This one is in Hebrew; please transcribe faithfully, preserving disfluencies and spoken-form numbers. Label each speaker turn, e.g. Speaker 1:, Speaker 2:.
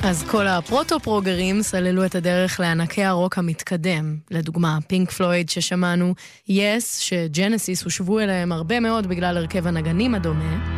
Speaker 1: אז כל הפרוטו-פרוגרים סללו את הדרך לענקי הרוק המתקדם. לדוגמה, פינק פלויד ששמענו, יס, שג'נסיס הושבו אליהם הרבה מאוד בגלל הרכב הנגנים הדומה,